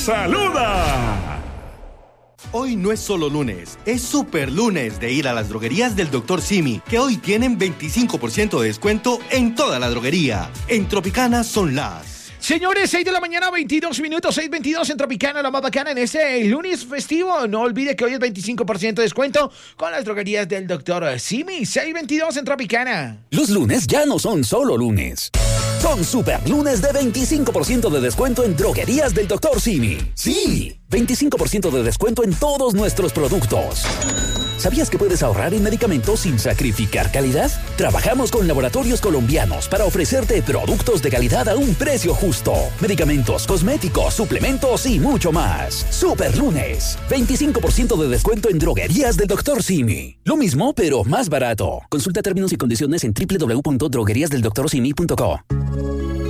saluda. Hoy no es solo lunes, es super lunes de ir a las droguerías del Dr. Simi, que hoy tienen 25% de descuento en toda la droguería. En Tropicana son las... Señores, 6 de la mañana, 22 minutos, 6:22 en Tropicana, la más bacana en este lunes festivo. No olvide que hoy es 25% de descuento con las droguerías del Dr. Simi. 6:22 en Tropicana. Los lunes ya no son solo lunes. Son super lunes de 25% de descuento en droguerías del Dr. Simi. Sí, 25% de descuento en todos nuestros productos. ¿Sabías que puedes ahorrar en medicamentos sin sacrificar calidad? Trabajamos con laboratorios colombianos para ofrecerte productos de calidad a un precio justo. Medicamentos, cosméticos, suplementos y mucho más. Super lunes. 25% de descuento en droguerías del Dr. Simi. Lo mismo, pero más barato. Consulta términos y condiciones en www.drogueriasdeldoctorsimi.co.